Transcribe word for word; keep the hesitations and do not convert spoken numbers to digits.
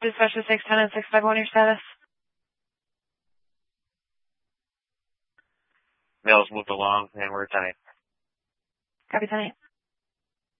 Dispatcher six ten and six five one, your status? Mail's moved along, and we're tight. Copy, ten eight.